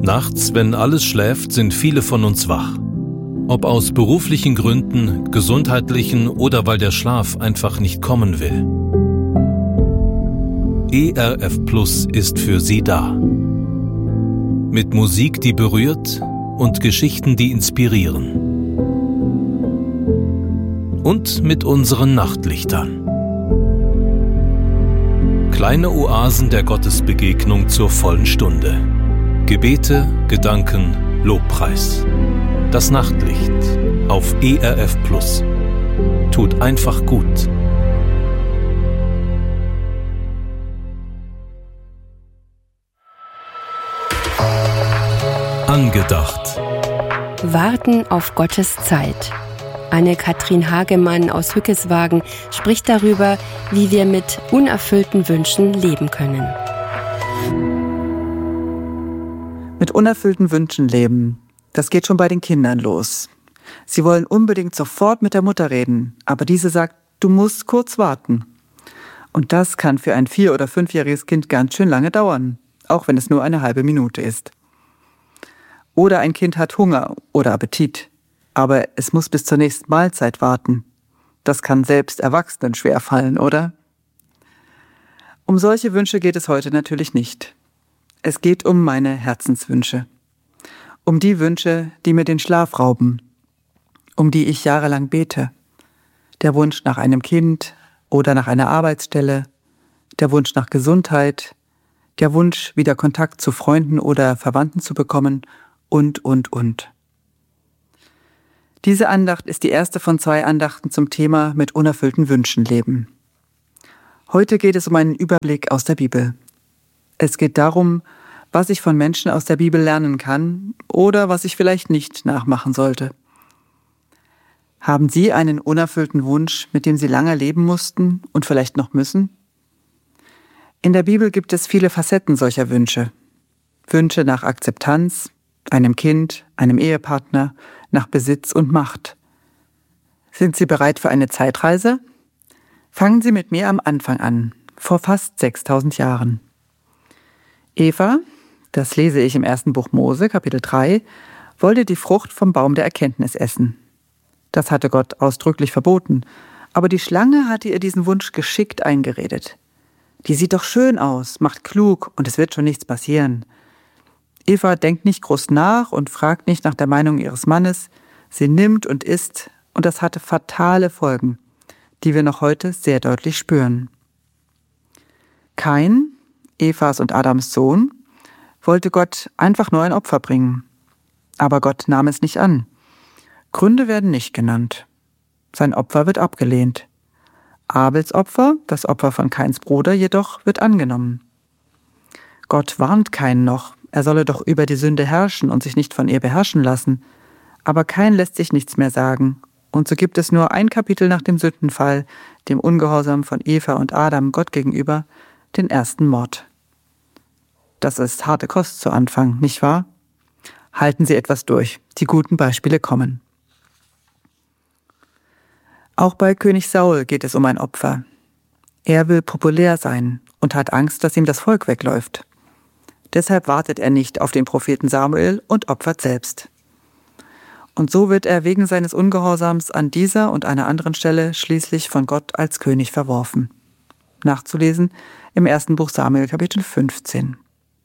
Nachts, wenn alles schläft, sind viele von uns wach. Ob aus beruflichen Gründen, gesundheitlichen oder weil der Schlaf einfach nicht kommen will. ERF Plus ist für Sie da. Mit Musik, die berührt und Geschichten, die inspirieren. Und mit unseren Nachtlichtern. Kleine Oasen der Gottesbegegnung zur vollen Stunde. Gebete, Gedanken, Lobpreis. Das Nachtlicht auf ERF Plus. Tut einfach gut. Angedacht. Warten auf Gottes Zeit. Anne-Kathrin Hagemann aus Hückeswagen spricht darüber, wie wir mit unerfüllten Wünschen leben können. Mit unerfüllten Wünschen leben, das geht schon bei den Kindern los. Sie wollen unbedingt sofort mit der Mutter reden, aber diese sagt, du musst kurz warten. Und das kann für ein 4- oder 5-jähriges Kind ganz schön lange dauern, auch wenn es nur eine halbe Minute ist. Oder ein Kind hat Hunger oder Appetit, aber es muss bis zur nächsten Mahlzeit warten. Das kann selbst Erwachsenen schwerfallen, oder? Um solche Wünsche geht es heute natürlich nicht. Es geht um meine Herzenswünsche. Um die Wünsche, die mir den Schlaf rauben, um die ich jahrelang bete. Der Wunsch nach einem Kind oder nach einer Arbeitsstelle, der Wunsch nach Gesundheit, der Wunsch, wieder Kontakt zu Freunden oder Verwandten zu bekommen und. Diese Andacht ist die erste von 2 Andachten zum Thema mit unerfüllten Wünschen leben. Heute geht es um einen Überblick aus der Bibel. Es geht darum, was ich von Menschen aus der Bibel lernen kann oder was ich vielleicht nicht nachmachen sollte. Haben Sie einen unerfüllten Wunsch, mit dem Sie lange leben mussten und vielleicht noch müssen? In der Bibel gibt es viele Facetten solcher Wünsche. Wünsche nach Akzeptanz, einem Kind, einem Ehepartner, nach Besitz und Macht. Sind Sie bereit für eine Zeitreise? Fangen Sie mit mir am Anfang an, vor fast 6000 Jahren. Eva, das lese ich im 1. Buch Mose, Kapitel 3, wollte die Frucht vom Baum der Erkenntnis essen. Das hatte Gott ausdrücklich verboten, aber die Schlange hatte ihr diesen Wunsch geschickt eingeredet. Die sieht doch schön aus, macht klug und es wird schon nichts passieren. Eva denkt nicht groß nach und fragt nicht nach der Meinung ihres Mannes. Sie nimmt und isst und das hatte fatale Folgen, die wir noch heute sehr deutlich spüren. Kain, Evas und Adams Sohn, wollte Gott einfach nur ein Opfer bringen. Aber Gott nahm es nicht an. Gründe werden nicht genannt. Sein Opfer wird abgelehnt. Abels Opfer, das Opfer von Kains Bruder jedoch, wird angenommen. Gott warnt Kain noch, er solle doch über die Sünde herrschen und sich nicht von ihr beherrschen lassen. Aber Kain lässt sich nichts mehr sagen. Und so gibt es nur ein Kapitel nach dem Sündenfall, dem Ungehorsam von Eva und Adam Gott gegenüber, den ersten Mord. Das ist harte Kost zu Anfang, nicht wahr? Halten Sie etwas durch, die guten Beispiele kommen. Auch bei König Saul geht es um ein Opfer. Er will populär sein und hat Angst, dass ihm das Volk wegläuft. Deshalb wartet er nicht auf den Propheten Samuel und opfert selbst. Und so wird er wegen seines Ungehorsams an dieser und einer anderen Stelle schließlich von Gott als König verworfen. Nachzulesen im 1. Buch Samuel, Kapitel 15.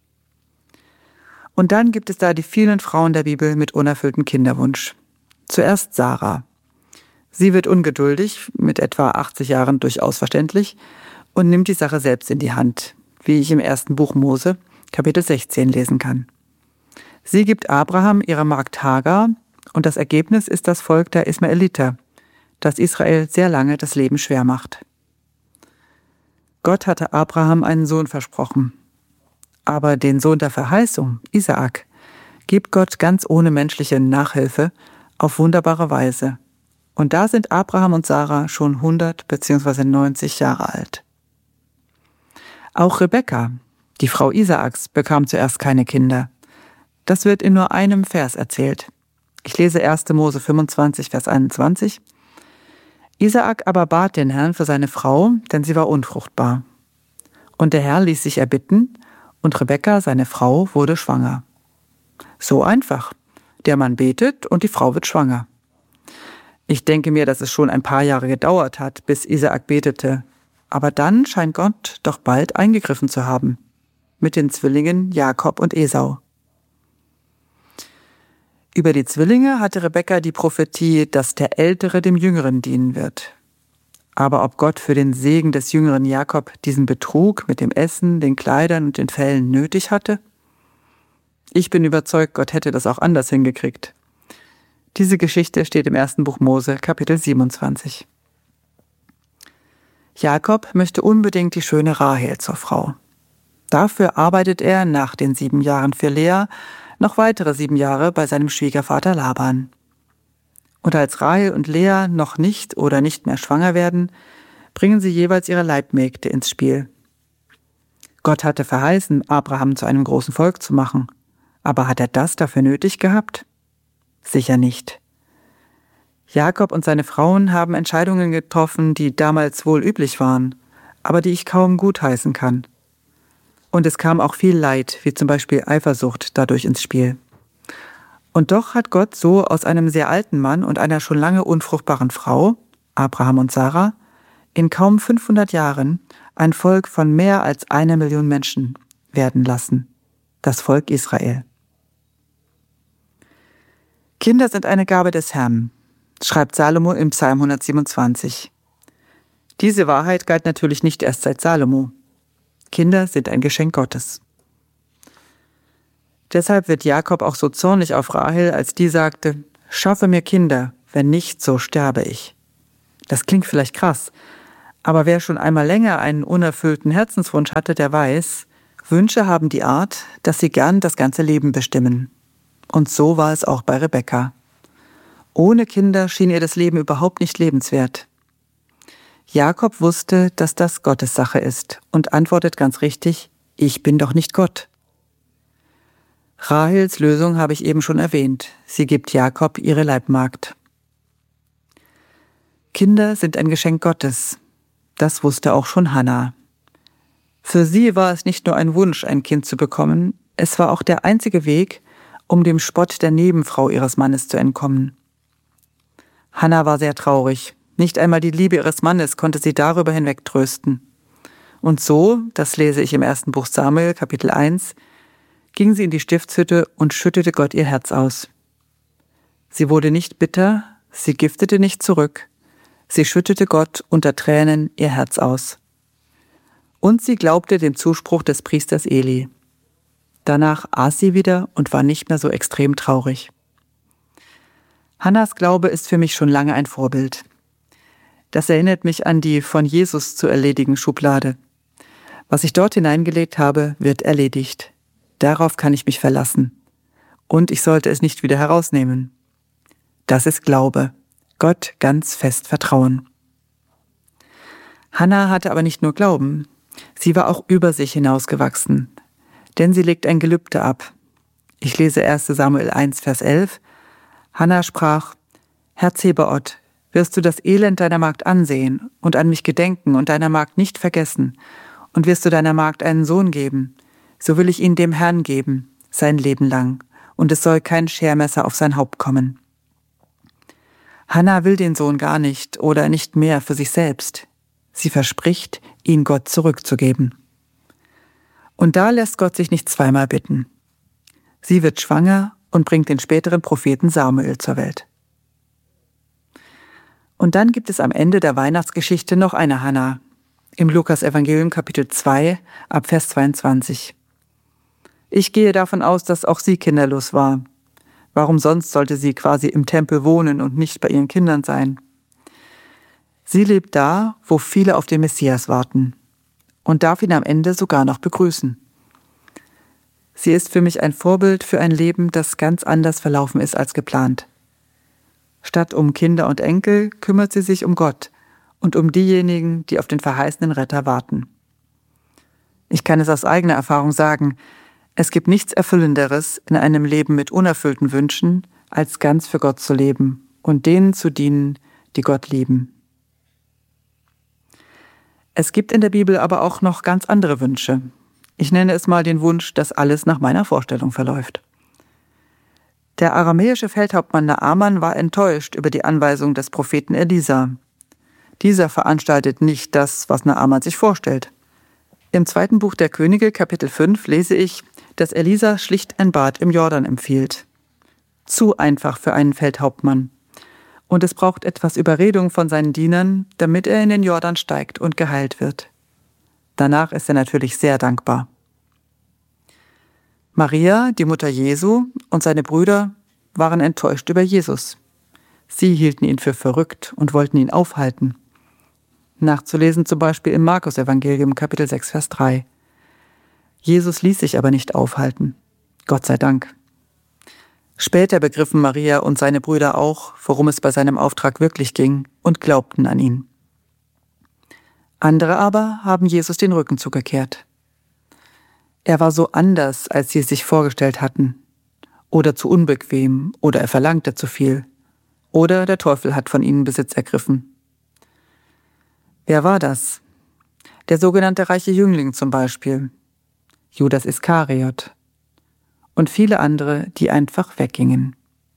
Und dann gibt es da die vielen Frauen der Bibel mit unerfülltem Kinderwunsch. Zuerst Sarah. Sie wird ungeduldig, mit etwa 80 Jahren durchaus verständlich, und nimmt die Sache selbst in die Hand, wie ich im 1. Buch Mose, Kapitel 16 lesen kann. Sie gibt Abraham ihre Magd Hagar und das Ergebnis ist das Volk der Ismaeliter, das Israel sehr lange das Leben schwer macht. Gott hatte Abraham einen Sohn versprochen. Aber den Sohn der Verheißung, Isaak, gibt Gott ganz ohne menschliche Nachhilfe auf wunderbare Weise. Und da sind Abraham und Sarah schon 100 bzw. 90 Jahre alt. Auch Rebekka, die Frau Isaaks, bekam zuerst keine Kinder. Das wird in nur einem Vers erzählt. Ich lese 1. Mose 25, Vers 21. Isaak aber bat den Herrn für seine Frau, denn sie war unfruchtbar. Und der Herr ließ sich erbitten, und Rebekka, seine Frau, wurde schwanger. So einfach. Der Mann betet und die Frau wird schwanger. Ich denke mir, dass es schon ein paar Jahre gedauert hat, bis Isaak betete. Aber dann scheint Gott doch bald eingegriffen zu haben. Mit den Zwillingen Jakob und Esau. Über die Zwillinge hatte Rebekka die Prophetie, dass der Ältere dem Jüngeren dienen wird. Aber ob Gott für den Segen des jüngeren Jakob diesen Betrug mit dem Essen, den Kleidern und den Fellen nötig hatte? Ich bin überzeugt, Gott hätte das auch anders hingekriegt. Diese Geschichte steht im 1. Buch Mose, Kapitel 27. Jakob möchte unbedingt die schöne Rahel zur Frau. Dafür arbeitet er nach den 7 Jahren für Lea noch weitere 7 Jahre bei seinem Schwiegervater Laban. Und als Rahel und Lea noch nicht oder nicht mehr schwanger werden, bringen sie jeweils ihre Leibmägde ins Spiel. Gott hatte verheißen, Abraham zu einem großen Volk zu machen. Aber hat er das dafür nötig gehabt? Sicher nicht. Jakob und seine Frauen haben Entscheidungen getroffen, die damals wohl üblich waren, aber die ich kaum gutheißen kann. Und es kam auch viel Leid, wie zum Beispiel Eifersucht, dadurch ins Spiel. Und doch hat Gott so aus einem sehr alten Mann und einer schon lange unfruchtbaren Frau, Abraham und Sarah, in kaum 500 Jahren ein Volk von mehr als 1 Million Menschen werden lassen, das Volk Israel. Kinder sind eine Gabe des Herrn, schreibt Salomo im Psalm 127. Diese Wahrheit galt natürlich nicht erst seit Salomo. Kinder sind ein Geschenk Gottes. Deshalb wird Jakob auch so zornig auf Rahel, als die sagte, schaffe mir Kinder, wenn nicht, so sterbe ich. Das klingt vielleicht krass, aber wer schon einmal länger einen unerfüllten Herzenswunsch hatte, der weiß, Wünsche haben die Art, dass sie gern das ganze Leben bestimmen. Und so war es auch bei Rebekka. Ohne Kinder schien ihr das Leben überhaupt nicht lebenswert. Jakob wusste, dass das Gottes Sache ist und antwortet ganz richtig, ich bin doch nicht Gott. Rahels Lösung habe ich eben schon erwähnt. Sie gibt Jakob ihre Leibmagd. Kinder sind ein Geschenk Gottes. Das wusste auch schon Hannah. Für sie war es nicht nur ein Wunsch, ein Kind zu bekommen, es war auch der einzige Weg, um dem Spott der Nebenfrau ihres Mannes zu entkommen. Hannah war sehr traurig. Nicht einmal die Liebe ihres Mannes konnte sie darüber hinweg trösten. Und so, das lese ich im 1. Buch Samuel, Kapitel 1, ging sie in die Stiftshütte und schüttete Gott ihr Herz aus. Sie wurde nicht bitter, sie giftete nicht zurück, sie schüttete Gott unter Tränen ihr Herz aus. Und sie glaubte dem Zuspruch des Priesters Eli. Danach aß sie wieder und war nicht mehr so extrem traurig. Hannas Glaube ist für mich schon lange ein Vorbild. Das erinnert mich an die von Jesus zu erledigen Schublade. Was ich dort hineingelegt habe, wird erledigt. Darauf kann ich mich verlassen. Und ich sollte es nicht wieder herausnehmen. Das ist Glaube. Gott ganz fest vertrauen. Hannah hatte aber nicht nur Glauben. Sie war auch über sich hinausgewachsen. Denn sie legt ein Gelübde ab. Ich lese 1. Samuel 1, Vers 11. Hannah sprach, Herr Zebaoth, wirst du das Elend deiner Magd ansehen und an mich gedenken und deiner Magd nicht vergessen, und wirst du deiner Magd einen Sohn geben, so will ich ihn dem Herrn geben, sein Leben lang, und es soll kein Schermesser auf sein Haupt kommen. Hannah will den Sohn gar nicht oder nicht mehr für sich selbst. Sie verspricht, ihn Gott zurückzugeben. Und da lässt Gott sich nicht zweimal bitten. Sie wird schwanger und bringt den späteren Propheten Samuel zur Welt. Und dann gibt es am Ende der Weihnachtsgeschichte noch eine Hannah, im Lukas-Evangelium Kapitel 2, ab Vers 22. Ich gehe davon aus, dass auch sie kinderlos war. Warum sonst sollte sie quasi im Tempel wohnen und nicht bei ihren Kindern sein? Sie lebt da, wo viele auf den Messias warten und darf ihn am Ende sogar noch begrüßen. Sie ist für mich ein Vorbild für ein Leben, das ganz anders verlaufen ist als geplant. Statt um Kinder und Enkel kümmert sie sich um Gott und um diejenigen, die auf den verheißenen Retter warten. Ich kann es aus eigener Erfahrung sagen, es gibt nichts Erfüllenderes in einem Leben mit unerfüllten Wünschen, als ganz für Gott zu leben und denen zu dienen, die Gott lieben. Es gibt in der Bibel aber auch noch ganz andere Wünsche. Ich nenne es mal den Wunsch, dass alles nach meiner Vorstellung verläuft. Der aramäische Feldhauptmann Naaman war enttäuscht über die Anweisung des Propheten Elisa. Dieser veranstaltet nicht das, was Naaman sich vorstellt. Im 2. Buch der Könige, Kapitel 5, lese ich, dass Elisa schlicht ein Bad im Jordan empfiehlt. Zu einfach für einen Feldhauptmann. Und es braucht etwas Überredung von seinen Dienern, damit er in den Jordan steigt und geheilt wird. Danach ist er natürlich sehr dankbar. Maria, die Mutter Jesu, und seine Brüder waren enttäuscht über Jesus. Sie hielten ihn für verrückt und wollten ihn aufhalten. Nachzulesen zum Beispiel im Markus-Evangelium, Kapitel 6, Vers 3. Jesus ließ sich aber nicht aufhalten. Gott sei Dank. Später begriffen Maria und seine Brüder auch, worum es bei seinem Auftrag wirklich ging, und glaubten an ihn. Andere aber haben Jesus den Rücken zugekehrt. Er war so anders, als sie es sich vorgestellt hatten. Oder zu unbequem, oder er verlangte zu viel. Oder der Teufel hat von ihnen Besitz ergriffen. Wer war das? Der sogenannte reiche Jüngling zum Beispiel. Judas Iskariot. Und viele andere, die einfach weggingen.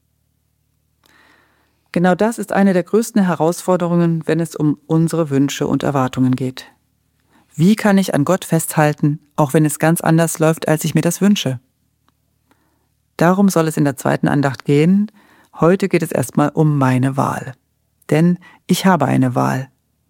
Genau das ist eine der größten Herausforderungen, wenn es um unsere Wünsche und Erwartungen geht. Wie kann ich an Gott festhalten, auch wenn es ganz anders läuft, als ich mir das wünsche? Darum soll es in der 2. Andacht gehen. Heute geht es erstmal um meine Wahl. Denn ich habe eine Wahl.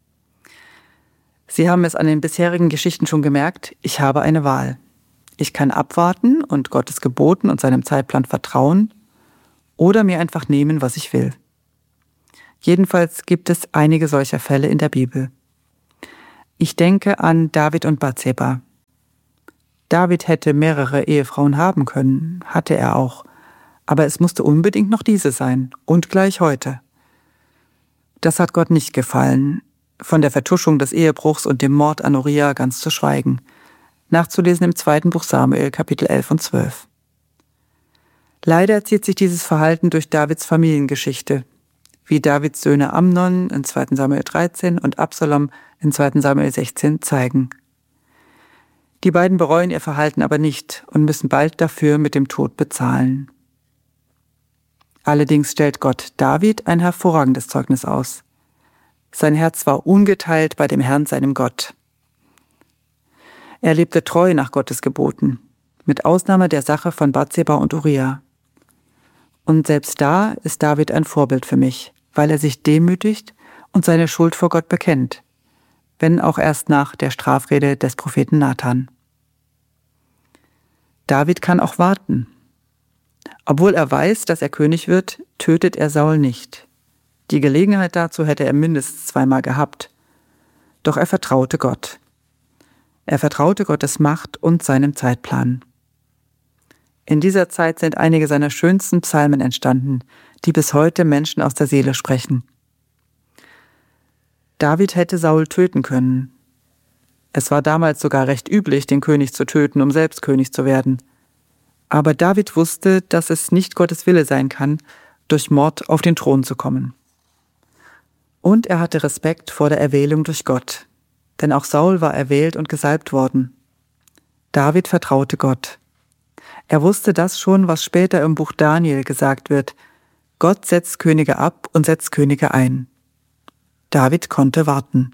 Sie haben es an den bisherigen Geschichten schon gemerkt, ich habe eine Wahl. Ich kann abwarten und Gottes Geboten und seinem Zeitplan vertrauen oder mir einfach nehmen, was ich will. Jedenfalls gibt es einige solcher Fälle in der Bibel. Ich denke an David und Bathseba. David hätte mehrere Ehefrauen haben können, hatte er auch, aber es musste unbedingt noch diese sein und gleich heute. Das hat Gott nicht gefallen, von der Vertuschung des Ehebruchs und dem Mord an Uriah ganz zu schweigen. Nachzulesen im 2. Buch Samuel, Kapitel 11 und 12. Leider zieht sich dieses Verhalten durch Davids Familiengeschichte, wie Davids Söhne Amnon in 2. Samuel 13 und Absalom in 2. Samuel 16 zeigen. Die beiden bereuen ihr Verhalten aber nicht und müssen bald dafür mit dem Tod bezahlen. Allerdings stellt Gott David ein hervorragendes Zeugnis aus. Sein Herz war ungeteilt bei dem Herrn, seinem Gott. Er lebte treu nach Gottes Geboten, mit Ausnahme der Sache von Bathseba und Uriah. Und selbst da ist David ein Vorbild für mich, weil er sich demütigt und seine Schuld vor Gott bekennt, wenn auch erst nach der Strafrede des Propheten Nathan. David kann auch warten. Obwohl er weiß, dass er König wird, tötet er Saul nicht. Die Gelegenheit dazu hätte er mindestens 2-mal gehabt. Doch er vertraute Gott. Er vertraute Gottes Macht und seinem Zeitplan. In dieser Zeit sind einige seiner schönsten Psalmen entstanden, die bis heute Menschen aus der Seele sprechen. David hätte Saul töten können. Es war damals sogar recht üblich, den König zu töten, um selbst König zu werden. Aber David wusste, dass es nicht Gottes Wille sein kann, durch Mord auf den Thron zu kommen. Und er hatte Respekt vor der Erwählung durch Gott, denn auch Saul war erwählt und gesalbt worden. David vertraute Gott. Er wusste das schon, was später im Buch Daniel gesagt wird: Gott setzt Könige ab und setzt Könige ein. David konnte warten.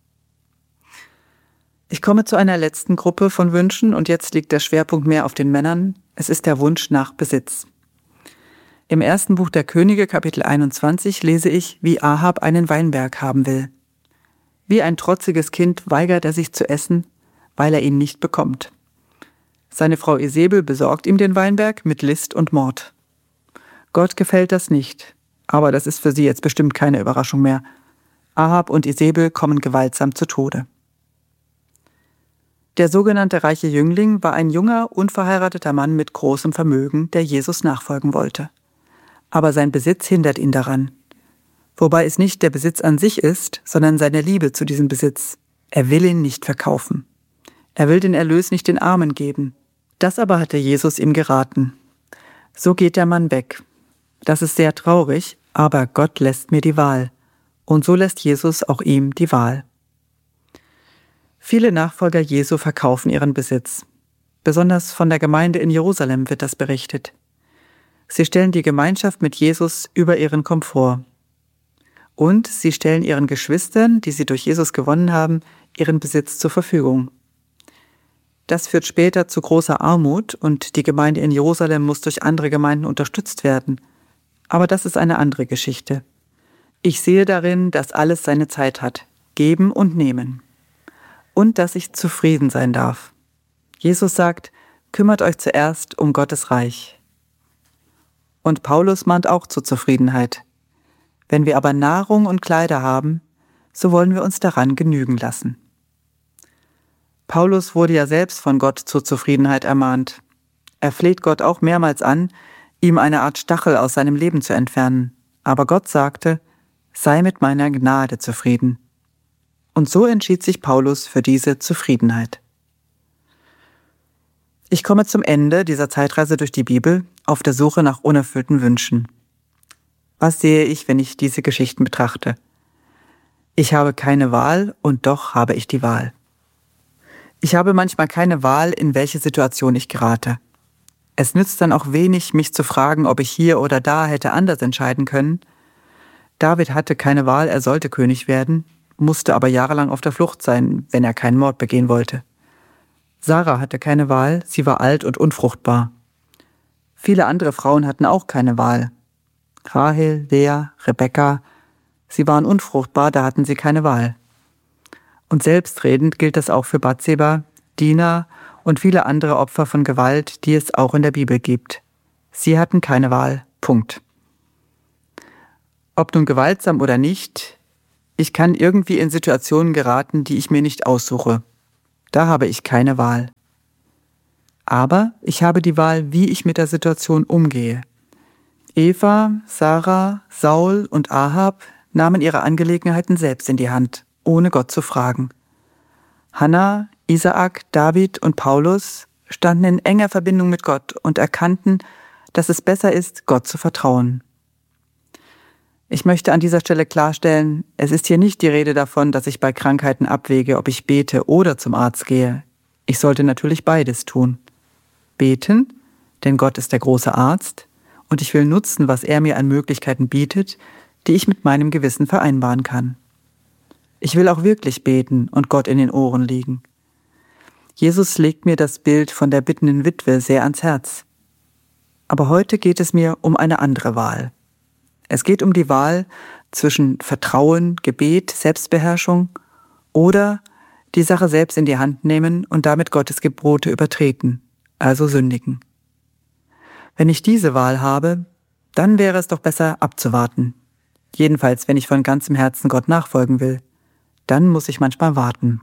Ich komme zu einer letzten Gruppe von Wünschen und jetzt liegt der Schwerpunkt mehr auf den Männern. Es ist der Wunsch nach Besitz. Im 1. Buch der Könige, Kapitel 21, lese ich, wie Ahab einen Weinberg haben will. Wie ein trotziges Kind weigert er sich zu essen, weil er ihn nicht bekommt. Seine Frau Isebel besorgt ihm den Weinberg mit List und Mord. Gott gefällt das nicht, aber das ist für sie jetzt bestimmt keine Überraschung mehr. Ahab und Isebel kommen gewaltsam zu Tode. Der sogenannte reiche Jüngling war ein junger, unverheirateter Mann mit großem Vermögen, der Jesus nachfolgen wollte. Aber sein Besitz hindert ihn daran. Wobei es nicht der Besitz an sich ist, sondern seine Liebe zu diesem Besitz. Er will ihn nicht verkaufen. Er will den Erlös nicht den Armen geben. Das aber hatte Jesus ihm geraten. So geht der Mann weg. Das ist sehr traurig, aber Gott lässt mir die Wahl. Und so lässt Jesus auch ihm die Wahl. Viele Nachfolger Jesu verkaufen ihren Besitz. Besonders von der Gemeinde in Jerusalem wird das berichtet. Sie stellen die Gemeinschaft mit Jesus über ihren Komfort. Und sie stellen ihren Geschwistern, die sie durch Jesus gewonnen haben, ihren Besitz zur Verfügung. Das führt später zu großer Armut und die Gemeinde in Jerusalem muss durch andere Gemeinden unterstützt werden. Aber das ist eine andere Geschichte. Ich sehe darin, dass alles seine Zeit hat, geben und nehmen. Und dass ich zufrieden sein darf. Jesus sagt, kümmert euch zuerst um Gottes Reich. Und Paulus mahnt auch zur Zufriedenheit. Wenn wir aber Nahrung und Kleider haben, so wollen wir uns daran genügen lassen. Paulus wurde ja selbst von Gott zur Zufriedenheit ermahnt. Er fleht Gott auch mehrmals an, ihm eine Art Stachel aus seinem Leben zu entfernen. Aber Gott sagte, sei mit meiner Gnade zufrieden. Und so entschied sich Paulus für diese Zufriedenheit. Ich komme zum Ende dieser Zeitreise durch die Bibel auf der Suche nach unerfüllten Wünschen. Was sehe ich, wenn ich diese Geschichten betrachte? Ich habe keine Wahl und doch habe ich die Wahl. Ich habe manchmal keine Wahl, in welche Situation ich gerate. Es nützt dann auch wenig, mich zu fragen, ob ich hier oder da hätte anders entscheiden können. David hatte keine Wahl, er sollte König werden, musste aber jahrelang auf der Flucht sein, wenn er keinen Mord begehen wollte. Sarah hatte keine Wahl, sie war alt und unfruchtbar. Viele andere Frauen hatten auch keine Wahl. Rahel, Lea, Rebekka, sie waren unfruchtbar, da hatten sie keine Wahl. Und selbstredend gilt das auch für Bathseba, Dina und viele andere Opfer von Gewalt, die es auch in der Bibel gibt. Sie hatten keine Wahl. Punkt. Ob nun gewaltsam oder nicht, ich kann irgendwie in Situationen geraten, die ich mir nicht aussuche. Da habe ich keine Wahl. Aber ich habe die Wahl, wie ich mit der Situation umgehe. Eva, Sarah, Saul und Ahab nahmen ihre Angelegenheiten selbst in die Hand, ohne Gott zu fragen. Hannah, Isaak, David und Paulus standen in enger Verbindung mit Gott und erkannten, dass es besser ist, Gott zu vertrauen. Ich möchte an dieser Stelle klarstellen, es ist hier nicht die Rede davon, dass ich bei Krankheiten abwäge, ob ich bete oder zum Arzt gehe. Ich sollte natürlich beides tun. Beten, denn Gott ist der große Arzt, und ich will nutzen, was er mir an Möglichkeiten bietet, die ich mit meinem Gewissen vereinbaren kann. Ich will auch wirklich beten und Gott in den Ohren liegen. Jesus legt mir das Bild von der bittenden Witwe sehr ans Herz. Aber heute geht es mir um eine andere Wahl. Es geht um die Wahl zwischen Vertrauen, Gebet, Selbstbeherrschung oder die Sache selbst in die Hand nehmen und damit Gottes Gebote übertreten, also sündigen. Wenn ich diese Wahl habe, dann wäre es doch besser abzuwarten. Jedenfalls, wenn ich von ganzem Herzen Gott nachfolgen will, dann muss ich manchmal warten.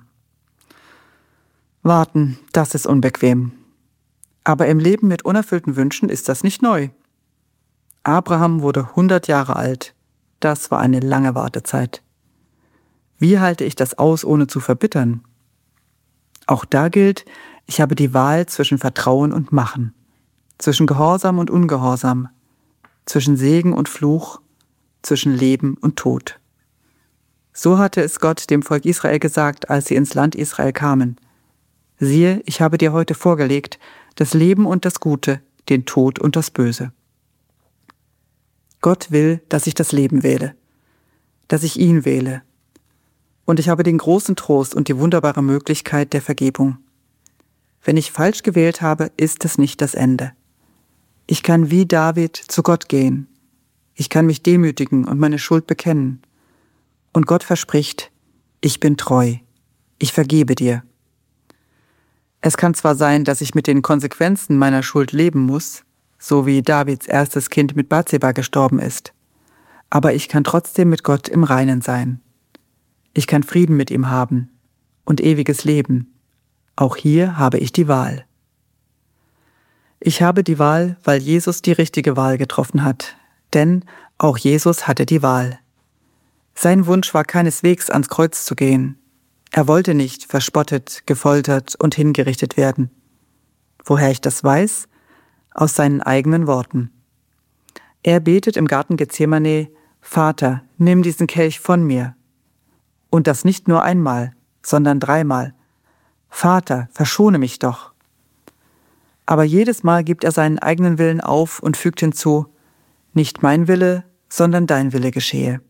Warten, das ist unbequem. Aber im Leben mit unerfüllten Wünschen ist das nicht neu. Abraham wurde 100 Jahre alt. Das war eine lange Wartezeit. Wie halte ich das aus, ohne zu verbittern? Auch da gilt, ich habe die Wahl zwischen Vertrauen und Machen, zwischen Gehorsam und Ungehorsam, zwischen Segen und Fluch, zwischen Leben und Tod. So hatte es Gott dem Volk Israel gesagt, als sie ins Land Israel kamen. Siehe, ich habe dir heute vorgelegt, das Leben und das Gute, den Tod und das Böse. Gott will, dass ich das Leben wähle, dass ich ihn wähle. Und ich habe den großen Trost und die wunderbare Möglichkeit der Vergebung. Wenn ich falsch gewählt habe, ist es nicht das Ende. Ich kann wie David zu Gott gehen. Ich kann mich demütigen und meine Schuld bekennen. Und Gott verspricht, ich bin treu, ich vergebe dir. Es kann zwar sein, dass ich mit den Konsequenzen meiner Schuld leben muss, so wie Davids erstes Kind mit Bathseba gestorben ist, aber ich kann trotzdem mit Gott im Reinen sein. Ich kann Frieden mit ihm haben und ewiges Leben. Auch hier habe ich die Wahl. Ich habe die Wahl, weil Jesus die richtige Wahl getroffen hat, denn auch Jesus hatte die Wahl. Sein Wunsch war keineswegs, ans Kreuz zu gehen. Er wollte nicht verspottet, gefoltert und hingerichtet werden. Woher ich das weiß? Aus seinen eigenen Worten. Er betet im Garten Gethsemane, Vater, nimm diesen Kelch von mir. Und das nicht nur einmal, sondern 3-mal. Vater, verschone mich doch. Aber jedes Mal gibt er seinen eigenen Willen auf und fügt hinzu: Nicht mein Wille, sondern dein Wille geschehe.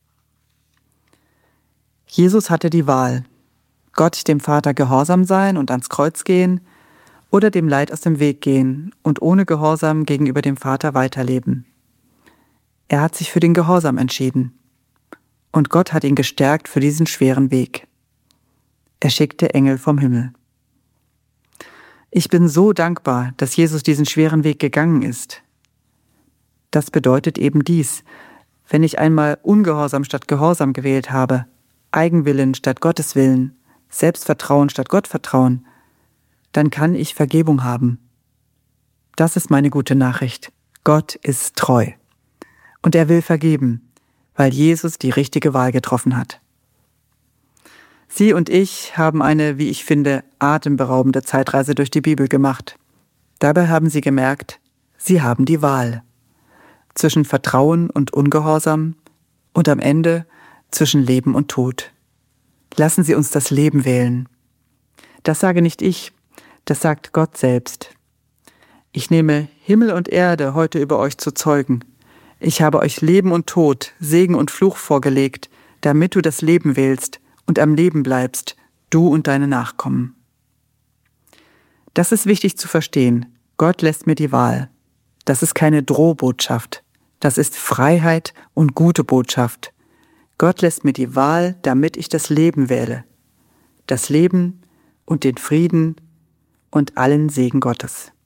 Jesus hatte die Wahl: Gott, dem Vater, gehorsam sein und ans Kreuz gehen oder dem Leid aus dem Weg gehen und ohne Gehorsam gegenüber dem Vater weiterleben. Er hat sich für den Gehorsam entschieden. Und Gott hat ihn gestärkt für diesen schweren Weg. Er schickte Engel vom Himmel. Ich bin so dankbar, dass Jesus diesen schweren Weg gegangen ist. Das bedeutet eben dies: Wenn ich einmal Ungehorsam statt Gehorsam gewählt habe, Eigenwillen statt Gottes Willen, Selbstvertrauen statt Gottvertrauen, dann kann ich Vergebung haben. Das ist meine gute Nachricht. Gott ist treu. Und er will vergeben, weil Jesus die richtige Wahl getroffen hat. Sie und ich haben eine, wie ich finde, atemberaubende Zeitreise durch die Bibel gemacht. Dabei haben sie gemerkt, sie haben die Wahl. Zwischen Vertrauen und Ungehorsam und am Ende zwischen Leben und Tod. Lassen Sie uns das Leben wählen. Das sage nicht ich, das sagt Gott selbst. Ich nehme Himmel und Erde heute über euch zu Zeugen. Ich habe euch Leben und Tod, Segen und Fluch vorgelegt, damit du das Leben wählst und am Leben bleibst, du und deine Nachkommen. Das ist wichtig zu verstehen. Gott lässt mir die Wahl. Das ist keine Drohbotschaft. Das ist Freiheit und gute Botschaft. Gott lässt mir die Wahl, damit ich das Leben wähle. Das Leben und den Frieden und allen Segen Gottes.